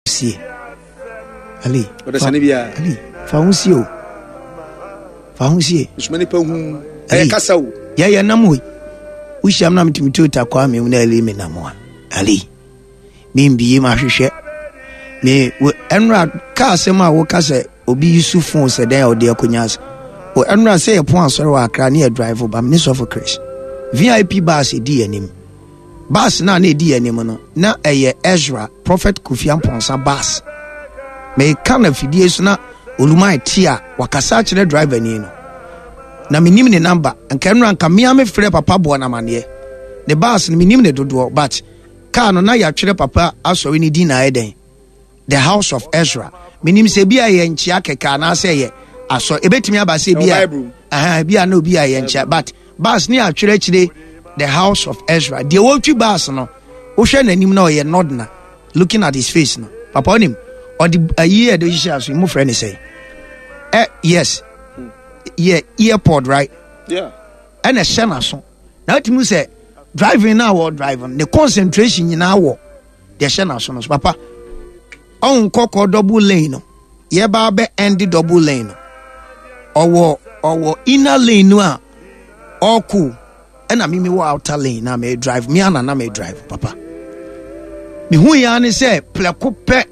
see. Ali. What is Anibia? Ali. Fauncio. Fauncie. Many poem. Castle. Ya namui. We shall not to Kwame Uneli Minamua. Ali. Mimbi Mashishe. Me Enra Casema Wokase Obi Yusufon said there or dear Kunyas. O Enra say upon Sorrow Crania driver by Miss of Chris. VIP bus D and him. Bas na ne di animo na eye Ezra Prophet Kofi Amponsa bas me kan afidie so na olumai tia wakasa kire driver ni no na minim ne number nkanru anka mia me frɛ papa bo na mane the bus ni minim ne dodo but car no na ya twere papa asori ni di na eden the house of Ezra minim se bia ye nchia keka na se ye aso ebetimi aba se bia bia na obi ye nchia but bus ni atwere kire the house of Ezra. The old two bars no. Ocean and him no ye nodna. Looking at his face no. Papa on him. Or the a year the issues we move friend say. Yes. Yeah, airport, right? Yeah. And a shana so. Now it means say driving now or driving. The concentration in our the shana so no. Papa. On koko double lane no. Ye ba be end double lane no. Or inner lane no. All cool. And I mean, me outer lane, I may drive me and I may drive, Papa. Me who ya say, Placope.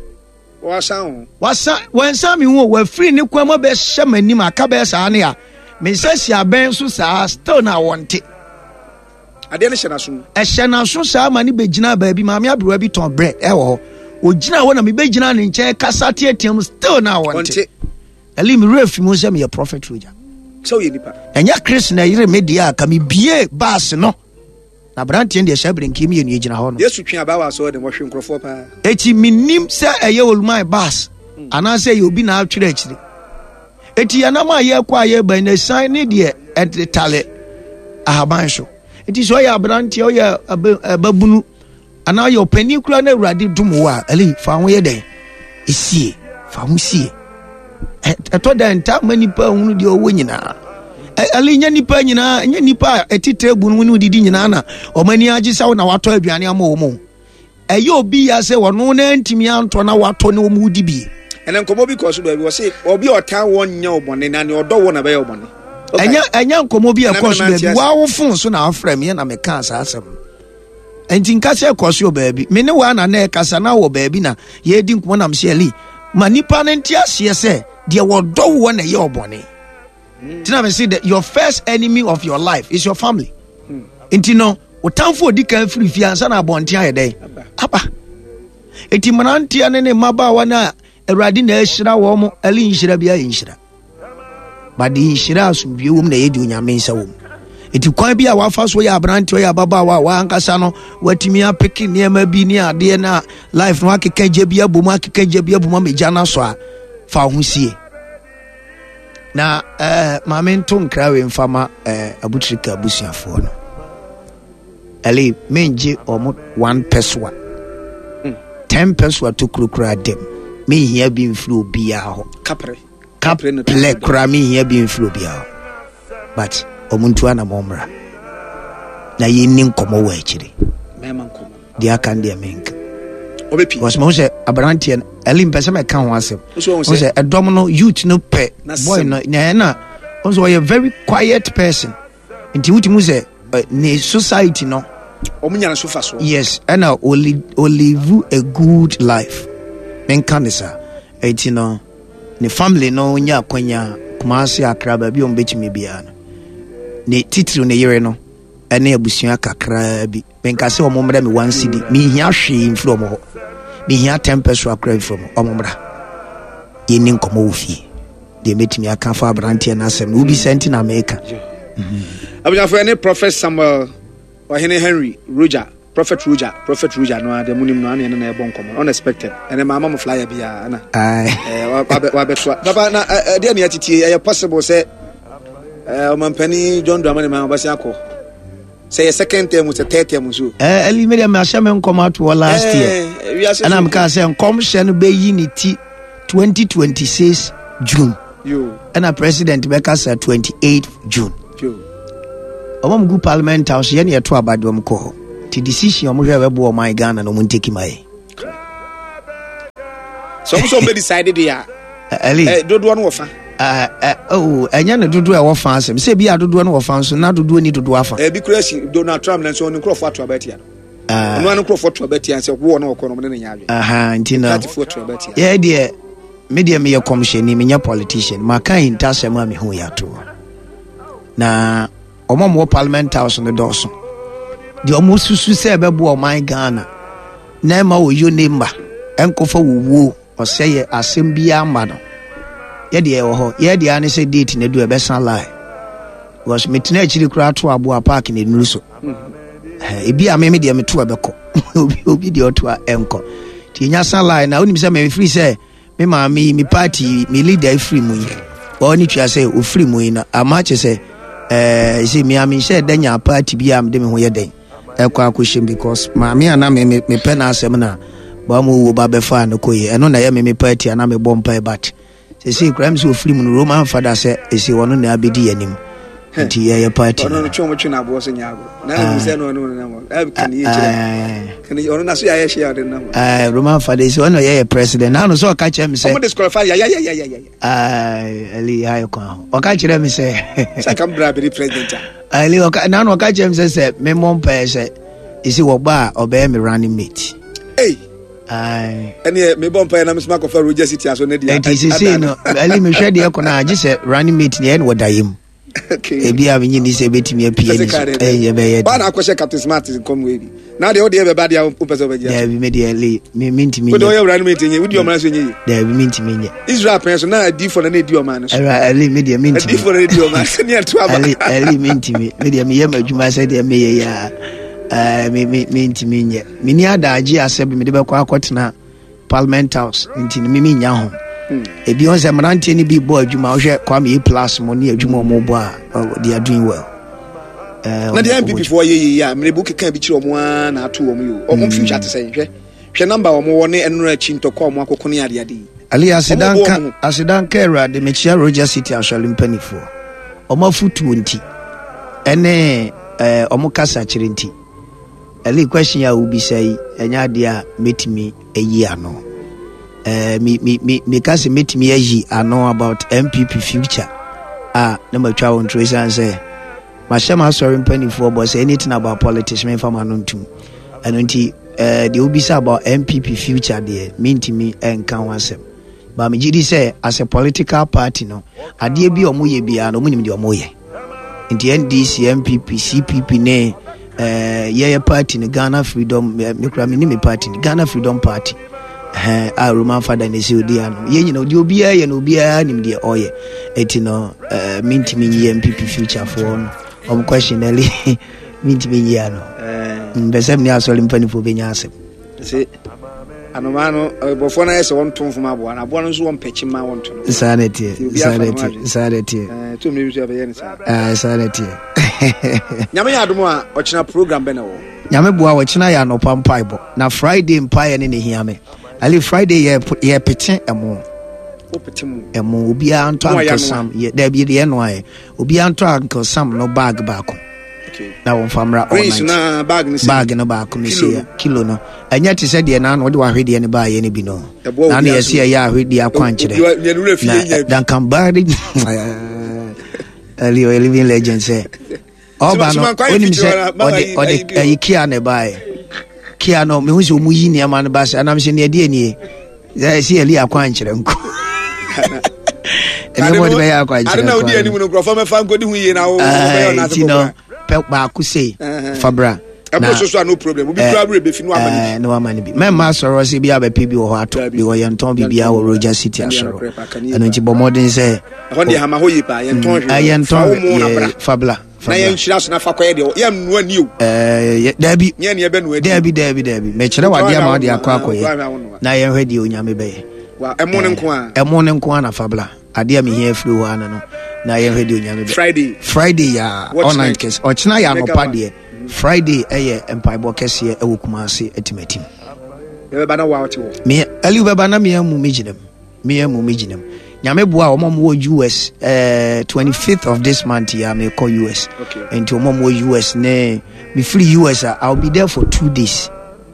What's when some you were free, no quama best shaman, Nima Cabes Ania. Me says ya ben so still now want it. I didn't say soon. A shana so sa mani bejina baby, mamma bread ton bread, or Jina wanna be bejina in chair, Cassati, still now want it. A lim ref, you must be a prophet, Ruja. So you nipa enya Chris na yire media ka me bie bus no na brantien de shabrin kimi ni gina ho no yesu twa ba wa so de mohwe nkrofo pa eti minim se eye olumai bus ana se ye obi na atwere akire eti yana ma ye kwa ye ban na sign ni de etale ahaban so eti so ya brantie o ya babunu ana ye opani kura na urade dumo a ali fa ho ye den esie fa ho sie eto da nta manipa hunu de owo nyina ali nya nipa nyina nya nipa etite bu nu didi nyina na omani agisa na wato aduane ama omo eyo obi ya se wono na ntimi anto na wato na omu di bi ene nkomo bi ko so do bi wo se obi otan won nya obone na ne odo wo na be obone enya nkomo bi e ko so bi wa wo fun so na afra me na me ka asasem enti nka se ko so baabi me ne wa na na e kasa na wo baabi na ye di nkomo na me se ali manipa na ntia se se de wodo wo na ye obone tina me say that your first enemy of your life is your family enti no otamfo odi kan free fiansa na abonte ayede aba enti manantia ne mabawa na awrade na ehira wo mo ali nhira bia nhira badi nhira asubie wo na yedi onyame nsa wo enti kwan bia wafa so ya abrante ya babawa wa ankasa no watimi apeke niema bi ni ade na life no akeka je bia bomu akeka je bia bomu meja na so a fa ho sie na mamento nkrawe mfama abutrika abusuafo no ali menje omo 1 peswa 10 peswa to krokra dem me hia bi mflo bia ho kapre no kra me hia bi mflo bia ho but omuntu ana momra na yini nkomo wa akire mema nkomo dia kan dia menka obepi was mo se abrantie ali mpese me kan ho asem o se edom no youth no pe boy no na also a very quiet person nti wuti mu se ne society no omunya so fa so yes and only live a good life menka nisa eti no ne family no nya kwanya kumase akra ba bi ombetimi bia no ne titiri ne yere no ene abusua kakra bi menka se omomra me 1 cedi me hia hwe inflo mo me hia 10 peso akra from omomra yeni nkomo ofie de metimi aka fa abrantie na asem no bi senti na America abuja for any prophet Samuel or Henry Roger prophet Roger no ade munim no ane na ebo nkomo unexpected ene mama mo flyer bia na wa betwa baba na de na atiti possible say omampani John Dramani man obasi akọ say second term say third term so ali media me ahia me nkomo to last year and am ka say nkom hye no be yi ni ti 2026 June and a president Becca said 28 June omam gu parliament house ye na yeto abadom ko ti decision omo hwe webo o my Ghana no mun take my So be decided here. Don't want to offer. Enya ne dodo e wo fa asem se bia dodo no wo fa so na dodo ni dodo afa because Donald Trump na so on crop for to abetia no an crop for to abetia se wo na okono ne nyawe ntina ye de media me commission ni menya politician ma kan intasem a me hu ya to na omo parliament house no doso de omo susu se bebo o man Ghana na ma wo yo nemba enkofa wo oseye asem bia ma no yede e wo ho yede ane se date na du e besan lie was metina achiri kura to abo park na nuru so ebi a me de me to abeko obi de oto enko ti nya san lie na onim se me free se me ma me party me leader free mu yi oni twa se o free mu yi na amache se se me am se danya party bi am de me ho ye den ekwa akoshim because ma me ana me pe na asem na ba mu wo ba be fa na koyi eno na ye me party ana me bompa e bat se crimes of free mun Roman father say esi wono na abedi anim nti ye party no chomo chuna abo so nyago na se no na kan ye kire ono na so ya share de na Roman father esi wono ye president na no so ka kire me say o disqualify ya ali hayo kwa o ka kire me say sa kam bra be president ali o ka na no ka kire me say me mompa say esi wo ba obe me running mate any me bompa na me smack of Roger City aso na dia say no ali me hwe de ko na agi say running mate ne en wodayim okay e bia me nyini say betimi apie ni ye be ye ba na akose Captain Smart come we bi na de o de be ba dia o pese be dia bi me de ali me ntimi we do your running mate nye we di o man so nye dia bi me ntimi nye Israel penso na di for na di o man so ali me de me ntimi di for na di o man so ne to aba ali me ntimi me de me ye madwuma say de me ye ya me ntimi nye me ni adaji asebe me de be kwa akotena Parliament House ntini me nya ho ebi on say manante ni bi bo adwuma wo hwe Kwame plus mo ni adwuma mo bo a they are doing well na the MPP for ye ya me bu keka bi kire omo na ato omo yo omo future te say hwe number omo wo ne enro achi ntoko omo akoko ne ade ade ali asidanka era de mechia Roger City actually mpanifo omo futu nti ene omo kasa kire nti ali question ya ubi say enya de a metimi eyi ano me kasi metimi eyi ano about MPP future na matwa won trace and say mashama sorry mpanifo but say anything about politics me fama no ntum anonti the ubi say about MPP future there mentimi enka wansem ba me gidi say as a political party no ade bi omo ye bia no munim de omo ye nti NDC MPP CPP ne yeah party in Ghana Freedom me party in Ghana Freedom Party Roman father ne se odi ano ye nyina odi obi ya na obi ya nim de oye etino minti MPP future for no question early minti ano besem ni asoli mpani fo benya asem se anomano bofo na yese won tonfo abo na abo no so won pechi ma won to sanity to me bi so be yen sanity nyame ya adomo a ochina program be na wo nyame boa ochina ya no pampaibo na Friday mpaye ne hiame ali Friday ye pete emo emo obi anto ankasam ye da bi de no aye obi anto ankasam no bag baako na won famra online na bag no baako ni se kilo no anya te se de na no de wa hwede ne ba ye ne bi no na ne ye se ya hwede akwankire na dan kan bari ali o living legend say oba no onim se ode kia ne bae kia no me hu se omuyi ne ama ne ba se anam se ne de nie ya se ali akwankire nko ene mo de ba ya akwankire na odi ani mu no grofo me fa nkodi hu ye na wo na so ba ku say fabra na so no problem obi kura be fi no amani no amani bi me ma soro se bi abepi bi ho ato bi wo yenton bi bia wo Roger City asoro eno nti bo modern say ho de hama ho yi pa yenton fabla na yen shira so na fa kwaye de yem no ani o dabi nye ne be no ani dabi me kire wade ama wade akwakoye na yen hwede onyame be wa emo ne nko na fabla ade am here free ho ana no na yen hwede onyame be Friday ya online case ochina ya no pa de Friday empaibo kese Kumasi etimatim beba na wa otiwo me ali beba na me amu mejinem nyame boa omom wo US 25th of this month ya me call US okay and omom wo US ne me free US I'll be there for 2 days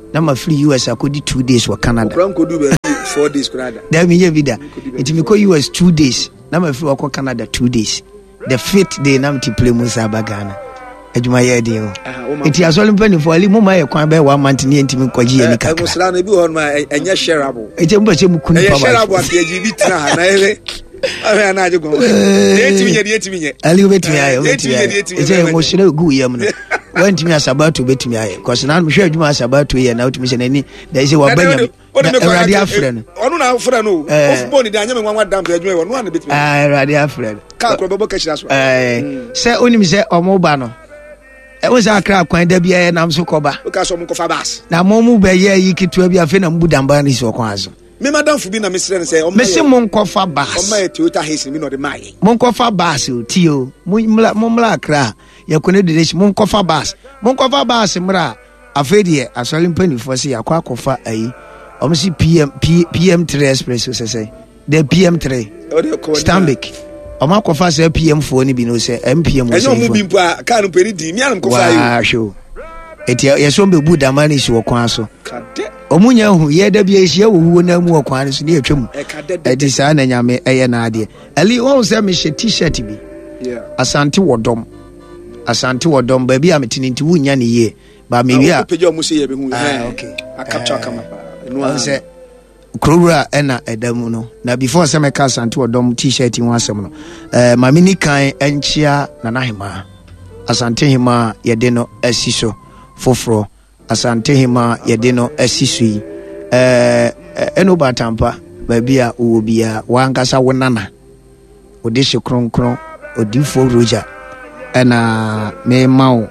na ma free US akodi 2 days for Canada. Franco do be 4 days Canada. Then me vida. It me go US 2 days. Na ma free for Canada 2 days. The 5th day na me play Musa Bagana. Ejuma ye dey o. Enti asole mpani for ali mo ma ye kwan be 1 month ni ntimi kwaji ye ni kaka. Musla na bi ho ma enye shareable. Eje mba che mu kunu pa ba. Shareable ati bi tina ha na ele. Awe na aje go. Etimi nye. Ali obetimi aye. Eje mo shire gu ye mu no. Wantimi asabato betimi aye. Cause na me hwe adwuma asabato ye na utimi se nani. There is a wabanya. Radio friend. Onu na friend no. Of boni da anya me nwa dam adwuma wonu na betimi. Radio friend. Ka kro bebo ka shira so. Se onimi se omo ba no. E wo sa akra kwan da bia nam so koba. O ka so mo kofa bas. Na mo mu be ye yi kitua bia fe na mbu damba ni so kwan aso. Me madam fu bi na me sire say o me se mo nkofa bas. O ma Toyota Hiace mi no de mai. Mo nkofa bas o ti o. Mo mla akra. Ye kone de mo nkofa bas. Mo nkofa bas mra afedie asole mpanifo se yakwa akofa ayi. O si PM3 Express so say. The PM3. Stambik. O ma kofa se PM4 ni bi no se MPM so. Enyo mu bi mpo ka no peri di mi anam kofa ayi. Wa sho. Eti ye so be bu damani so kwan so. Omunya hu ye da bia ehia wo na mu okwan so ne atwam. Eti sa na nyame eye na ade. Ali won se me she t-shirt bi. Yeah. Asante wodom ba bia metini nti wunya ne ye. Ba me wi a. Pejo mu se ye be hu. Okay. A capture kama. No se Krowra ena edamu no. Na before se me ka asante wodom t-shirt hu asem no. Ma mini kan enchia na nahema. Asante hima ye de no asiso foforo. Asante hima yede no asisui eno batampa ba bia wo bia wankasa wonana odishe kronkron odifo roja na me mawo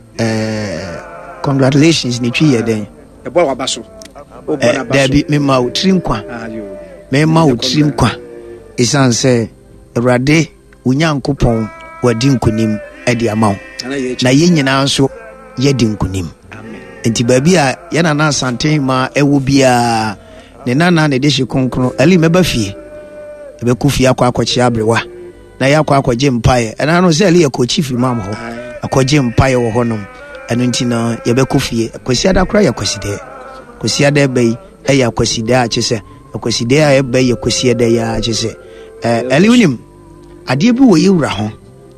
congratulations ni twi yeden e bo wabaso o bona baso dabi me mawo trinkwa me mawo trinkwa isanse Awurade Onyankopɔn wadi nkunim ade amawo na yenyina nso yedi nkunim. Enti baby a yana na asante ma ewo bia ne nana ne de hye konkron ali meba fie ebe ku fie akwachi abrewa na ya akwaje mpae na no se ali yakochi fi mam ho akwaje mpae wo honom eno nti na ye be ku fie kwasi ada kra yakwasi de kwasi ada bai e yakwasi de a chese kwasi de a e bai yakwasi de ya chese ali unim ade bi wo yiwra ho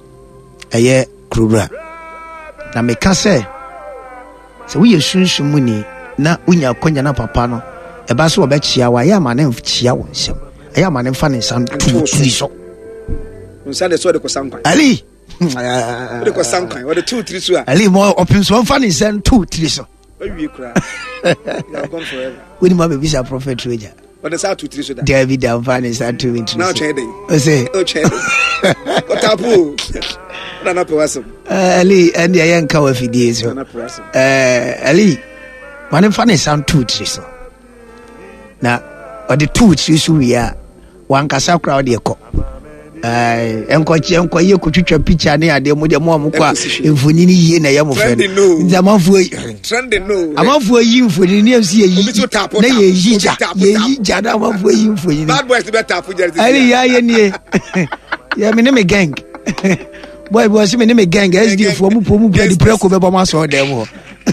eye krura na meka se so we sunsun ni na unya konya na papa no e ba so obechia wa ya ma na mfia wo nsem ya ma na mfa ne san tu so unsa de so de ko sankwan ali de ko sankwan wo de 2 3 so ali mo opin so mfa ne san 2 3 so we kura ya gone forever we ni ma be bisa prophet Roger what the sa 2 3 so da David mfa ne san 2 3 now change o say o change o tapu na pewasem ali and ya yanka wa fidie so ali mane fa ne san 2 3 so na o de 2 3 so wi a wankasa kra o de ko enko ye kutwitwa picture ne ade mo de mo kwa emfonini yie na ye mo fe nzamafu trending no amafu yi mfonini amsi yi na ye yi ja na amafu yi mfonini bad boys be tap jerry ali ya ye nie ya me ne me gang boy see me gang SD for mu pomu be the preko be ba ma so dem ho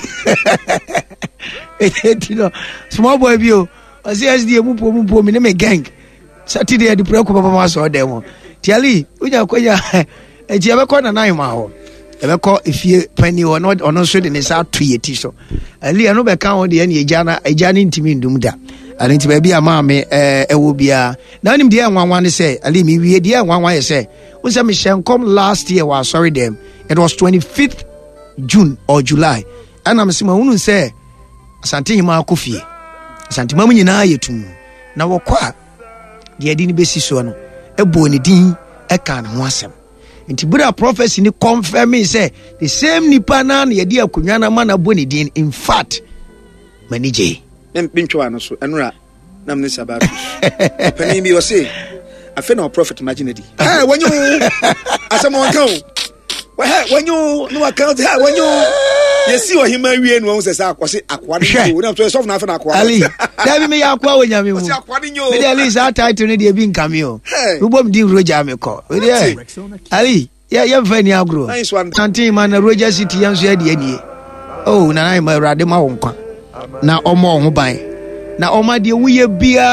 etino small boy bi o see SD mu pomu me ne me gang Saturday the preko be ba ma so dem ho tiali unya konya eji e be ko na nine ma ho e be ko ifie pani ho no ono so de ne sa to yeti so ali no be kan ho de ne eja ni ntimi ndum da ali nti ba bia ma me ewo bia na nim de enwanwan ne say ali mi wie de enwanwan ye say we Michelle come last year was sorry them it was 25th June or July and I'm saying unu say asante hima akofie asante mamu nyina yetum na wokwa de adi ni besi so no ebo ni din e kan ho asem nti bura prophecy ni confirm me say the same nipa na ye de akunwa na mana bo ni din in fact manije ntwa no so enura nam ne sabatu pani bi o say afi na prophet imagine di wanyo asem won kan wanyo no account wanyo yesi o hima wie no se sa akwose akwade no na so sof na afi na akwade ali dabi me yakwa wonyame mu akwade nyo me ali sa title ne de bi nkame o ubom di Roger me ko ali ya mfa ni agro santin man na Roger City yanso ya de anie oh na na ma rade ma wonkwa na ɔmo ho ban na ɔma deɛ woyɛ bia